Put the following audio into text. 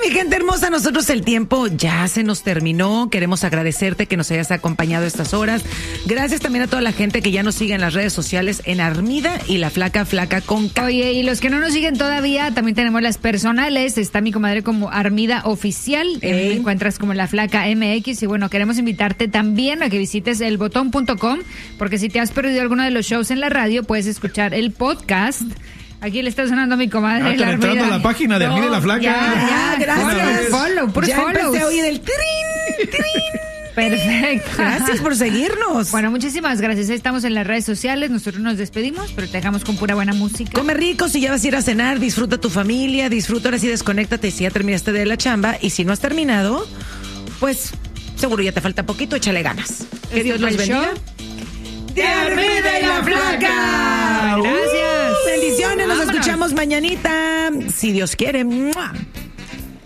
mi gente hermosa, nosotros el tiempo ya se nos terminó. Queremos agradecerte que nos hayas acompañado estas horas. Gracias también a toda la gente que ya nos sigue en las redes sociales en Armida y La Flaca con K. Oye, y los que no nos siguen todavía, también tenemos las personales. Está mi comadre como Armida Oficial. Me encuentras como La Flaca MX. Y bueno, queremos invitarte también a que visites elbotón.com, porque si te has perdido alguno de los shows en la radio, puedes escuchar el podcast. Aquí le está sonando a mi comadre. Entrando a la página de Armida y La Flaca. Ya, gracias. Puros Ya follows. empecé a oír el trin. Perfecto. Gracias por seguirnos. Bueno, muchísimas gracias. Estamos en las redes sociales. Nosotros nos despedimos, pero te dejamos con pura buena música. Come rico, si ya vas a ir a cenar, disfruta tu familia, disfruta, ahora sí desconéctate si ya terminaste de la chamba. Y si no has terminado, pues seguro ya te falta poquito, échale ganas. Que Dios los bendiga. De Armida y La Flaca. Gracias. Bendiciones, nos escuchamos mañanita, si Dios quiere. ¡Mua!